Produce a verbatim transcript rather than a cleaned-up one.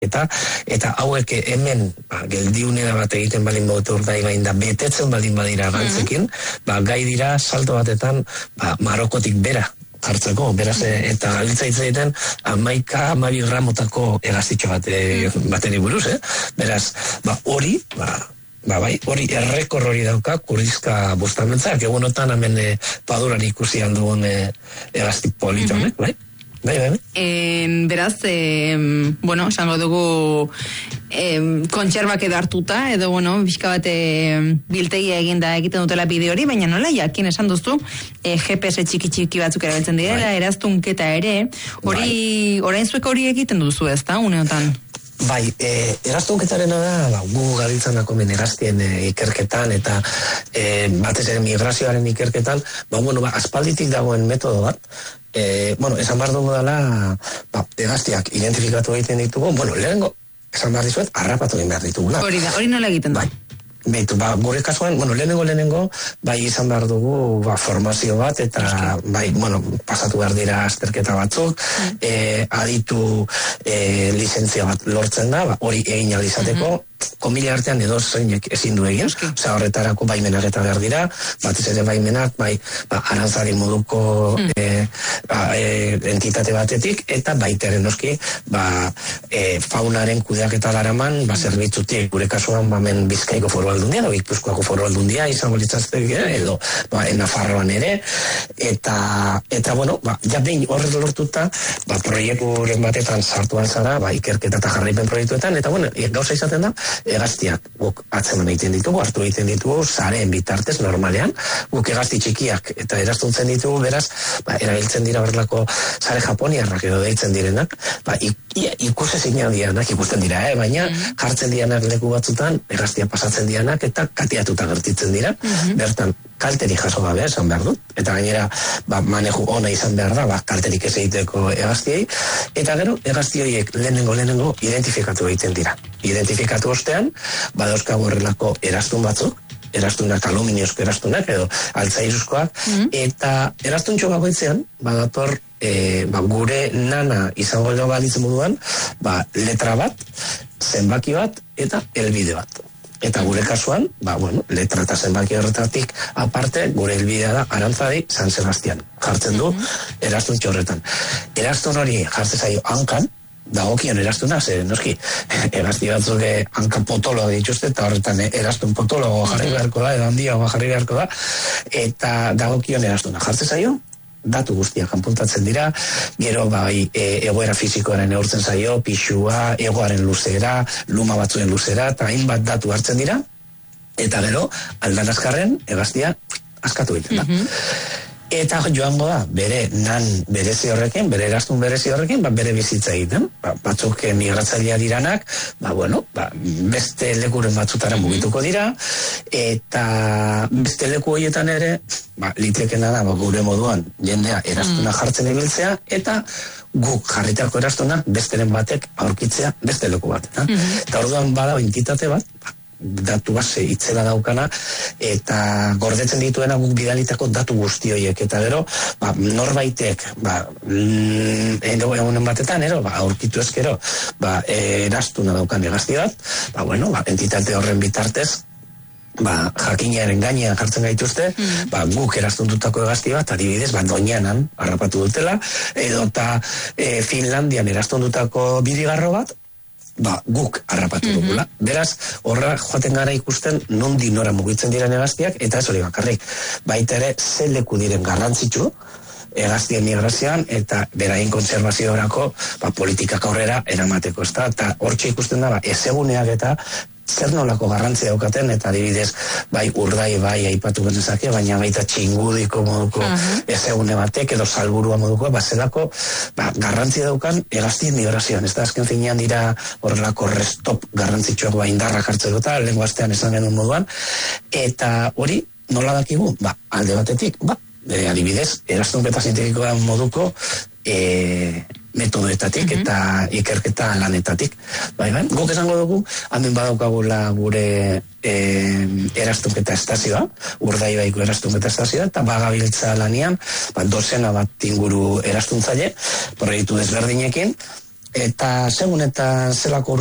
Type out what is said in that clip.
Eta, eta hauek hemen ba, geldiunera bat egiten balin baute urdai bain da betetzen balin badira gantzekin, mm-hmm. ba, gai dira salto batetan ba, Marokotik bera hartzeko, beraz, eta galitza egiten amaika, amabi gramotako hegaztitxo bate, bateri buruz, eh? Beraz, ba, hori, ba, ba, bai, hori errekor hori dauka, kurrizka bostamentzak, egunotan hemen e, paduran ikusi handugun hegaztik polito, mm-hmm. bai? Bai, bai, bai. Eh, beraz, eh, bueno, esango dugu eh, kontserbak edo hartuta, edo, bueno, bizka bat eh, biltegia eginda egiten dutela bideo hori, baina nola, jakin esan duzu, eh, G P S txiki-txiki batzuk erabiltzen direla, bai. Eraztunketa ere, hori, bai. Orain zuek hori egiten duzu ez da, uneotan? Bai, e, eraztunketarena da, ba, gu gabiltzanako meneraztien e, ikerketan, eta e, batez ere migrazioaren ikerketan, ba, bueno, ba, aspalditik dagoen metodo bat, E, bueno, esan behar dugu dela, ba, hegaztiak identifikatu egiten ditugu, bueno, lehenengo, esan behar dizuet, harrapatu egin behar ditugula. Hori da, hori nola egiten da? Bai, behitu, ba, gure kasuan, bueno, lehenengo, lehenengo, bai izan behar dugu, ba, formazio bat, eta, Eski. bai, bueno, pasatu behar dira azterketa batzuk, mm. e, aditu e, lizentzia bat lortzen da, ba, hori egin alizateko, mm-hmm. komila artean edo zeinek ezin du egin, osea horretarako baimenak eta behar dira, batez ere baimenak, bai, ba, arantzari moduko mm. e, ba, e, entitate batetik, eta baiteren noski, ba, e, faunaren kudeaketa daraman, ba, zerbitzutik, gure kasuan, ba, men Bizkaiko foru aldundia, edo Gipuzkoako foru aldundia, izango litzaztek, edo, ba, Nafarroan ere, eta, eta, bueno, ba, ja behin horret lortuta, ba, proiekturen batetan sartuan zara, ba, ikerketa eta jarraipen proiektuetan, eta, bueno, gauza izaten da, hegaztiak guk atzeman egiten ditugu, hartu egiten ditugu, sareen bitartez normalean, guk hegazti txikiak eta eraztuntzen ditugu, beraz, ba, erabiltzen dira horrelako sare japoniarrak edo deitzen direnak, ba, ikuse zinean dianak, ikusten dira, eh? Baina mm-hmm. jartzen dianak leku batzutan, hegaztia pasatzen dianak eta katiatuta gertitzen dira, mm-hmm. bertan kalteri jaso gabe esan behar dut, eta gainera ba, maneju ona izan behar da, ba, kalterik ez egiteko hegaztiei, eta gero hegazti horiek lehenengo lehenengo identifikatu egiten dira. Identifikatu ostean, badauzkago horrelako eraztun batzuk, eraztunak aluminiozko eraztunak edo altzairuzkoak, mm-hmm. eta eraztuntxo bakoitzean, badator e, ba, gure nana izango edo balitzen moduan, ba, letra bat, zenbaki bat eta helbide bat. Eta gure kasuan, ba, bueno, letra eta zenbaki horretatik aparte, gure helbidea da Arantzadi San Sebastian. Jartzen du mm-hmm. eraztuntxo horretan. Eraztun hori jartzen zaio hankan, dagokion erastuna, ze noski, hegazti batzuk hanka potoloa dituzte, eta horretan erastun potoloa jarri beharko da, edo handia jarri beharko da, eta dagokion erastuna. Jartzen zaio, datu guztiak kanpuntatzen dira, gero bai e, egoera fisikoaren neurtzen zaio, pixua, egoaren luzera, luma batzuen luzera, eta hainbat datu hartzen dira, eta gero, aldan azkarren, hegaztia askatu egiten da. Mm-hmm. Eta joango da, bere nan berezi horrekin, bere eraztun berezi horrekin, ba, bere bizitza egiten. Ba, batzuk migratzailea diranak, ba, bueno, ba, beste lekuren batzutara mugituko dira, eta beste leku horietan ere, ba, litekena da, ba, gure moduan, jendea eraztuna jartzen ibiltzea, eta guk jarritako eraztuna besteren batek aurkitzea beste leku bat. Mm-hmm. Eta orduan bada entitate bat, ba, datu base itzela daukana, eta gordetzen dituena guk bidalitako datu guzti horiek, eta gero, ba, norbaitek, ba, edo egunen batetan, ero, ba, aurkitu ezkero, ba, eraztuna daukan hegazti bat, ba, bueno, ba, entitate horren bitartez, ba, jakinaren gainean jartzen gaituzte, mm. ba, guk eraztuntutako hegazti bat, adibidez, ba, Doñanan harrapatu dutela, edo eta e, Finlandian eraztuntutako birigarro bat, ba, guk harrapatu mm-hmm. dugula. Beraz, horra joaten gara ikusten nondi nora mugitzen diren hegaztiak, eta ez hori bakarrik. Baita ere, ze leku diren garrantzitsu, hegaztien migrazioan, eta beraien kontserbaziorako ba, politikak aurrera eramateko. Ezta? Eta hortxe ikusten da, ba, ezeguneak eta zer nolako garrantzia daukaten, eta adibidez, bai urdai, bai aipatu genezake, baina baita txingudiko moduko uh-huh. ezegune batek, edo salburua moduko, ba, zelako, ba, garrantzia daukan hegaztien migrazioan. Ez da, azken finean dira horrelako restop garrantzitsuak ba, indarrak hartzeko eta lenguaztean esan genuen moduan, eta hori nola dakigu? Ba, alde batetik, ba, e, adibidez, eraztunketa zientifikoa moduko, e, metodoetatik mm-hmm. eta ikerketa lanetatik. Bai, bai, guk esango dugu, hemen badaukagula gure e, eraztunketa estazioa, Urdaibaiko eraztunketa estazioa, eta bagabiltza lanian, ba, dozena bat inguru eraztuntzaile, proiektu desberdinekin, eta segun eta zelako